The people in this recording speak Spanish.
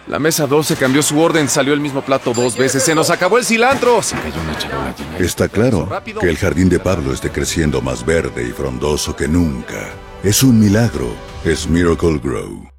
La mesa 12 cambió su orden, salió el mismo plato 2 veces. ¡Se nos acabó el cilantro! Se cayó una charola llena de... Está claro que el jardín de Pablo esté creciendo más verde y frondoso que nunca. Es un milagro. Es Miracle Grow.